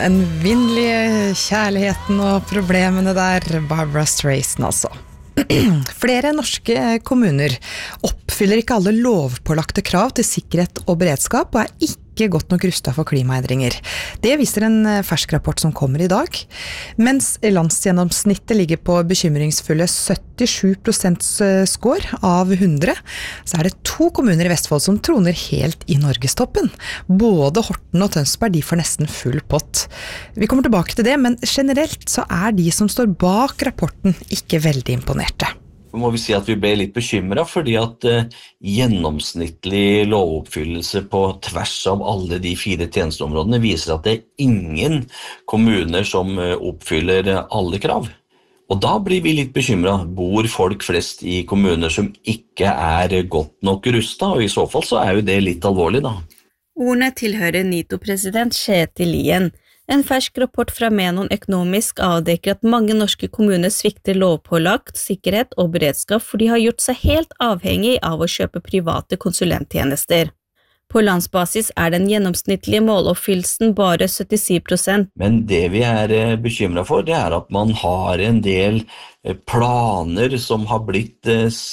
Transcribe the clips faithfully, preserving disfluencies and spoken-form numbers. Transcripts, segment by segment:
evinnelige kjærligheten og problemene der, Barbra Streisand altså. Flere norske kommuner oppfyller ikke alle lovpålagte krav til sikkerhet og beredskap og er ikke godt nok rustet for klimaendringer. Det viser en fersk rapport som kommer i dag. Mens landsgjennomsnittet ligger på bekymringsfulle syttisju prosent score av hundre, så er det to kommuner i Vestfold som troner helt i Norgestoppen. Både Horten og Tønsberg, de får nesten full pott. Vi kommer tilbake til det, men generelt så er de som står bak rapporten ikke veldig imponerte. Må vi si at vi ble litt bekymret, fordi at eh, gjennomsnittlig lovoppfyllelse på tvers av alle de fire tjenesteområdene viser at det er ingen kommuner som eh, oppfyller alle krav. Og da blir vi litt bekymret. Bor folk flest i kommuner som ikke er godt nok rustet, og i så fall så er jo det litt alvorlig da. Ordene tilhører NITO-president Kjetil Lien. En fersk rapport fra Menon Økonomisk avdekker at mange norske kommuner svikter lovpålagt sikkerhet og beredskap fordi de har gjort seg helt avhengig av å kjøpe private konsulenttjenester. På landsbasis er den gjennomsnittlige måloppfyllelsen bare syttisju prosent. Men det vi er bekymret for, det er at man har en del planer som har blitt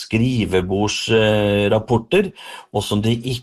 skrivebordsrapporter, og som det ikke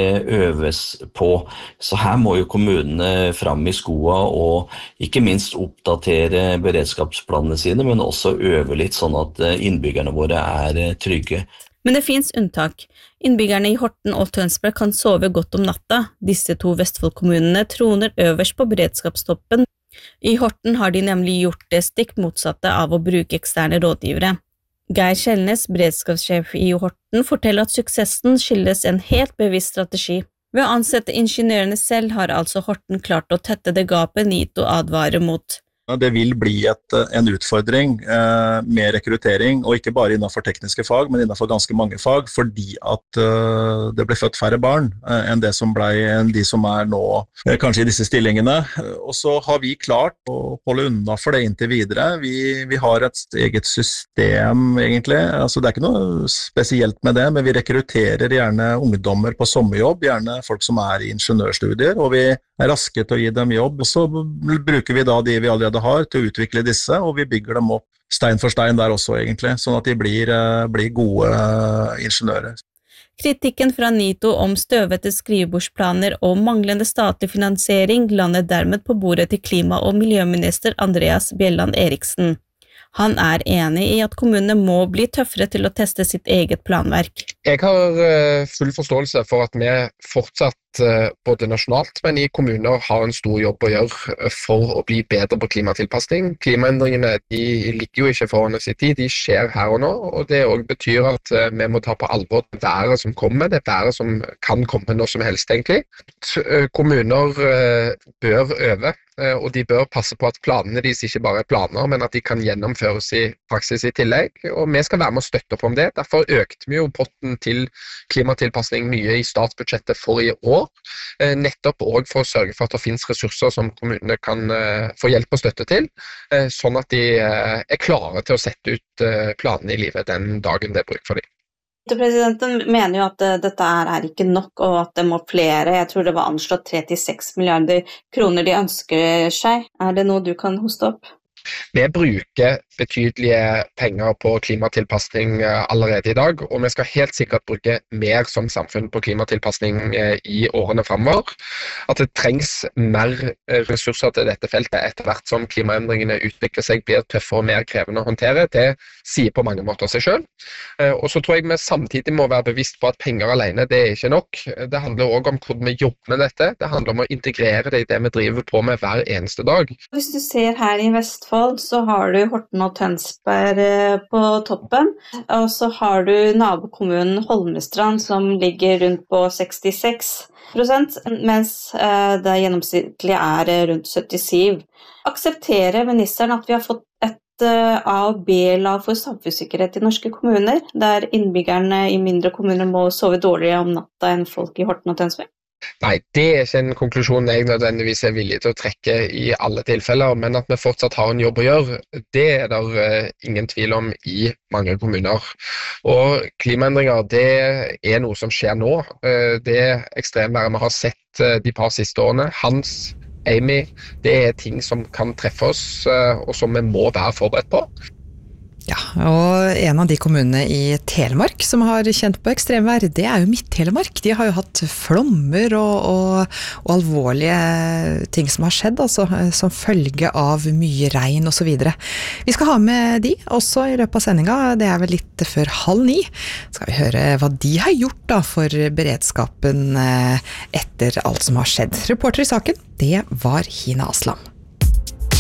øves på. Så her må jo kommunene fram i skoa og ikke minst oppdatere beredskapsplanene sine, men også øve litt sånn at innbyggerne våre er trygge. Men det finnes unntak. Innbyggerne i Horten og Tønsberg kan sove godt om natta. Disse to Vestfold-kommunene troner øverst på beredskapstoppen. I Horten har de nemlig gjort det stikk motsatte av å bruke eksterne rådgivere. Geir Kjellnes, beredskapssjef i Horten, forteller at suksessen skyldes en helt bevisst strategi. Ved å ansette ingeniørene selv har altså Horten klart å tette det gapet NITO advarer mot. Det vil bli et, en utfordring eh, med rekruttering, og ikke bare innenfor tekniske fag, men innenfor ganske mange fag, fordi at eh, det ble født færre barn eh, enn det som ble enn de som er nå, eh, kanskje i disse stillingene. Og så har vi klart å holde unna for det inntil videre. Vi, vi har et eget system, egentlig. Altså, det er ikke noe spesielt med det, men vi rekrutterer gjerne ungdommer på sommerjobb, gjerne folk som er i ingeniørstudier, og vi er raske til å gi dem jobb. Så bruker vi da de vi allerede har til å utvikle disse, og vi bygger dem opp stein for stein der også egentlig, sånn at de blir, blir gode ingeniører. Kritikken fra NITO om støvete skrivebordsplaner og manglende statlig finansiering lander dermed på bordet til klima- og miljøminister Andreas Bjelland Eriksen. Han er enig i at kommunene må bli tøffere til å teste sitt eget planverk. Jeg har full forståelse for at vi fortsatt både nasjonalt, men i kommuner har en stor jobb å gjøre for å bli bedre på klimatilpasning. Klimaendringene de ligger jo ikke foran oss i tid, de skjer her og nå, og det også betyr at vi må ta på alvor det været som kommer, det været som kan komme når som helst egentlig. Kommuner bør øve, og de bør passe på at planene deres ikke bare er planer, men at de kan gjennomføres i praksis i tillegg, og vi skal være med å støtte opp om det. Derfor økte vi jo potten til klimatilpasning mye i statsbudsjettet for i år, nettopp også for å sørge for at det finnes ressurser som kommunene kan få hjelp og støtte til, sånn at de er klare til å sette ut planene i livet den dagen det er bruk for dem. Presidenten mener jo at dette er ikke nok, og at det må flere, jeg tror det var anslått tre til seks milliarder kroner de ønsker seg. Er det noe du kan hoste opp? Vi bruker betydelige penger på klimatilpasning allerede i dag, og vi skal helt sikkert bruke mer som samfunn på klimatilpasning i årene fremover. At det trengs mer ressurser til dette feltet etter hvert som klimaendringene utvikler seg, blir tøffere og mer krevende å håndtere, det sier på mange måter seg selv. Og så tror jeg vi samtidig må være bevisst på at penger alene, det er ikke nok. Det handler også om hvordan vi jobber med dette. Det handler om å integrere det i det vi driver på med hver eneste dag. Hvis du ser her i Vestfold, så har du Horten og Tønsberg på toppen, og så har du nabokommunen Holmestrand som ligger rundt på sekstiseks prosent, mens det gjennomsnittlig er rundt syttisju. Aksepterer ministeren at vi har fått et A- og B-lag for samfunnssikkerhet i norske kommuner, der innbyggerne i mindre kommuner må sove dårligere om natta enn folk i Horten og Tønsberg? Nei, det er ikke en konklusjon jeg nødvendigvis er villig til å trekke i alle tilfeller, men at vi fortsatt har en jobb å gjøre, det er det uh, ingen tvil om i mange kommuner. Og klimaendringer, det er noe som skjer nå. Uh, det ekstremværet vi har sett uh, de par siste årene, Hans, Amy, det er ting som kan treffe oss, og som vi må være forberedt på. Ja, og en av de kommunene i Telemark som har kjent på ekstremvær, det er jo Midt-Telemark. De har jo hatt flommer og, og, og alvorlige ting som har skjedd, altså, som følge av mye regn og så videre. Vi skal ha med de også i løpet av sendinga, det er vel litt før halv ni. Skal vi høre hva de har gjort da for beredskapen etter alt som har skjedd. Reporter i saken, det var Hina Aslam.